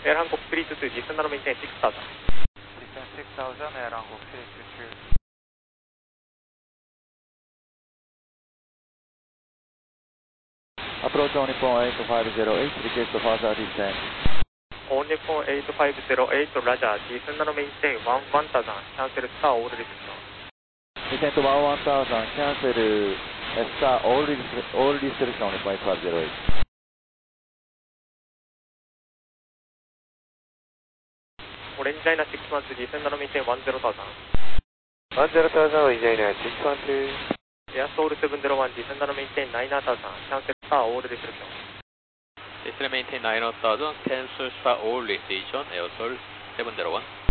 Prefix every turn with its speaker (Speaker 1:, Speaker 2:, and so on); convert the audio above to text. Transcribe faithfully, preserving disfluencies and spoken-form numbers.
Speaker 1: Air Hancock three two two, descend and maintain six thousand.
Speaker 2: Descend six thousand, Air Hancock three two two.
Speaker 3: Approach on Nippon eight five zero eight, request further descent.
Speaker 1: On Nippon eight five zero eight, Roger, descend and maintain one one thousand, cancel star all restriction.
Speaker 3: Descent one one thousand, cancel uh, star all, all restriction on Nippon eight five zero eight.
Speaker 1: Orange China six one two, descend and maintain one zero thousand.
Speaker 2: one zero thousand, Orange China six one two.
Speaker 1: Air Seoul seven zero one, descend and maintain nine thousand, cancel star all restriction.
Speaker 4: Descend and maintain nine thousand, cancel star all restriction, Air Seoul seven zero one.